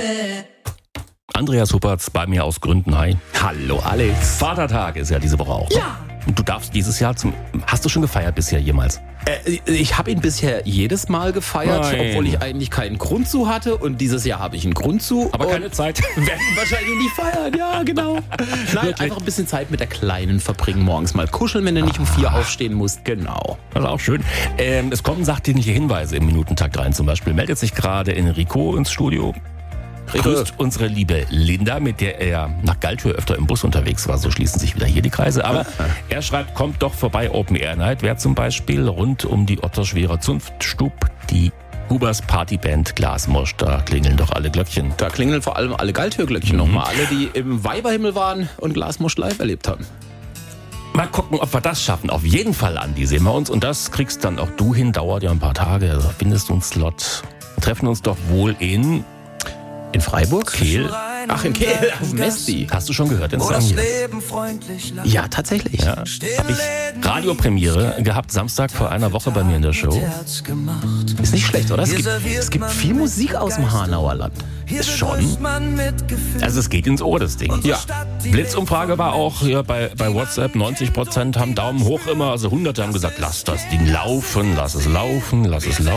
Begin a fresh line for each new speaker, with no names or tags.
Andreas Huppertz bei mir aus Gründen. Hi.
Hallo Alex.
Vatertag ist ja diese Woche auch.
Ja.
Und du darfst dieses Jahr Hast du schon gefeiert bisher jemals?
Ich habe ihn bisher jedes Mal gefeiert,
Nein.
obwohl ich eigentlich keinen Grund zu hatte. Und dieses Jahr habe ich einen Grund zu.
Aber
und
keine Zeit.
werden wahrscheinlich nicht feiern, ja genau. Nein,
Wirklich?
einfach ein bisschen Zeit mit der Kleinen verbringen. Morgens mal kuscheln, wenn du nicht um 4 aufstehen musst. Genau.
Das ist auch schön. Es kommen sachdienliche Hinweise im Minutentakt rein. Zum Beispiel meldet sich gerade Enrico ins Studio. Grüßt unsere liebe Linda, mit der er nach Galtür öfter im Bus unterwegs war. So schließen sich wieder hier die Kreise. Aber er schreibt, kommt doch vorbei, Open Air Night. Wer zum Beispiel rund um die Otterschwerer Zunftstub, die Hubers Partyband Glasmosch, da klingeln doch alle Glöckchen.
Da klingeln vor allem alle Galtür-Glöckchen nochmal. Alle, die im Weiberhimmel waren und Glasmosch live erlebt haben.
Mal gucken, ob wir das schaffen. Auf jeden Fall, Andi, sehen wir uns. Und das kriegst dann auch du hin. Dauert ja ein paar Tage. Also findest du einen Slot. Wir treffen uns doch wohl in
Freiburg?
Kehl.
Ach, in Kehl, auf Messi.
Hast du schon gehört den Song hier?
Ja, tatsächlich.
Ja, habe ich Radiopremiere gehabt, Samstag vor einer Woche bei mir in der Show.
Ist nicht schlecht, oder? Es gibt viel Musik aus dem Hanauer Land.
Ist schon. Also es geht ins Ohr, das Ding.
Ja.
Blitzumfrage war auch hier bei WhatsApp. 90% haben Daumen hoch immer. Also Hunderte haben gesagt, lass das Ding laufen, lass es laufen, lass es laufen.